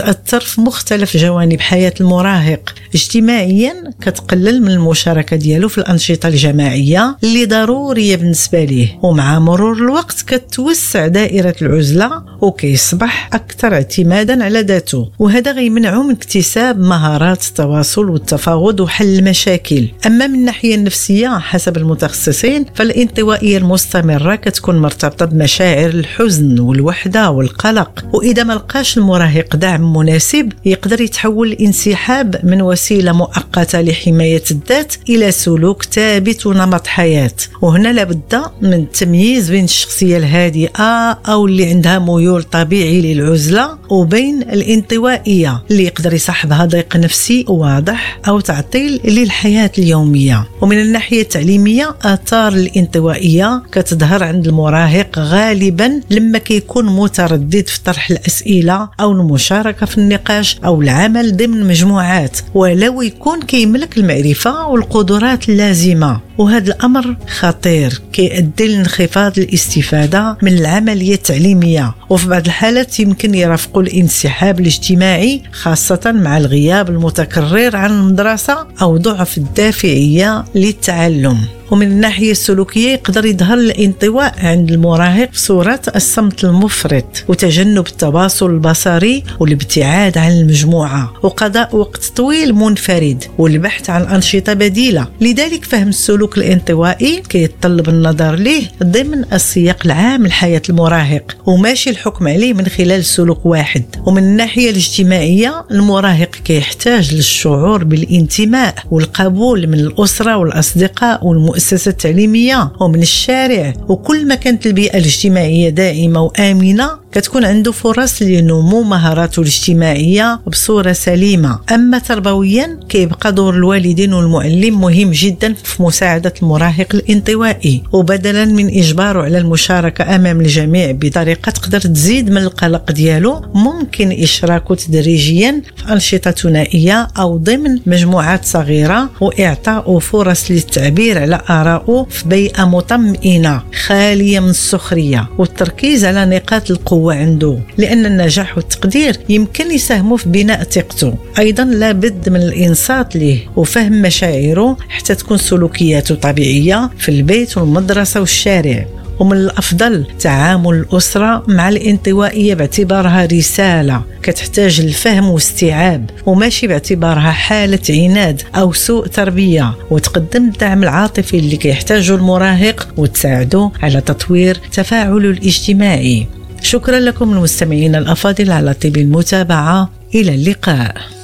كتأثر في مختلف جوانب حياة المراهق. اجتماعيا كتقلل من المشاركة ديالو في الأنشطة الجماعية اللي ضرورية بالنسبة ليه، ومع مرور الوقت كتوسع دائرة العزلة وكيصبح أكثر اعتمادا على ذاته، وهذا غيمنعه من اكتساب مهارات التواصل والتفاوض وحل المشاكل. أما من الناحية النفسية حسب المتخصصين فالانطوائية المستمرة كتكون مرتبطة بمشاعر الحزن والوحدة والقلق، وإذا ما لقاش المراهق دعم مناسب يقدر يتحول الانسحاب من وسيلة مؤقتة لحماية الذات إلى سلوك ثابت ونمط حياة. وهنا لابد من التمييز بين الشخصية الهادئة أو اللي عندها ميول طبيعي للعزلة وبين الانطوائية اللي يقدر يصاحبها ضيق نفسي واضح أو تعطيل للحياة اليومية. ومن الناحية التعليمية آثار الانطوائية كتظهر عند المراهق غالبا لما كيكون متردد في طرح الأسئلة أو المشاركة في النقاش أو العمل ضمن مجموعات، ولو يكون كيملك المعرفة والقدرات اللازمة. وهذا الأمر خطير كيؤدي لانخفاض الاستفادة من العملية التعليمية، وفي بعض الحالات يمكن يرافقوا الانسحاب الاجتماعي خاصة مع الغياب المتكرر عن المدرسة أو ضعف الدافعية للتعلم. ومن الناحية السلوكية يقدر يظهر الانطواء عند المراهق بصورة الصمت المفرط وتجنب التواصل البصري والابتعاد عن المجموعة وقضاء وقت طويل منفرد والبحث عن أنشطة بديلة. لذلك فهم السلوك الانطوائي كيتطلب النظر ليه ضمن السياق العام لحياة المراهق وماشي الحكم عليه من خلال سلوك واحد. ومن الناحية الاجتماعية المراهق كيحتاج للشعور بالانتماء والقبول من الأسرة والأصدقاء والمؤسسات التعليمية ومن الشارع، وكل ما كانت البيئة الاجتماعية دائمة وآمنة كتكون عنده فرص لنمو مهاراته الاجتماعية بصورة سليمة. أما تربويا كيبقى دور الوالدين والمعلم مهم جدا في مساعدة المراهق الانطوائي، وبدلا من إجباره على المشاركة أمام الجميع بطريقة تقدر تزيد من القلق ديالو ممكن إشراكه تدريجيا في أنشطة ثنائية أو ضمن مجموعات صغيرة وإعطاء فرص للتعبير على آرائه في بيئة مطمئنة خالية من السخرية والتركيز على نقاط القوة عنده، لأن النجاح والتقدير يمكن يساهموا في بناء ثقته. أيضا لابد من الإنصات له وفهم مشاعره حتى تكون سلوكياته طبيعية في البيت والمدرسة والشارع. ومن الأفضل تعامل الأسرة مع الانطوائية باعتبارها رسالة كتحتاج الفهم واستيعاب وماشي باعتبارها حالة عناد أو سوء تربية، وتقدم الدعم العاطفي اللي كيحتاجه المراهق وتساعده على تطوير تفاعله الاجتماعي. شكرا لكم المستمعين الأفاضل على طيب المتابعة، إلى اللقاء.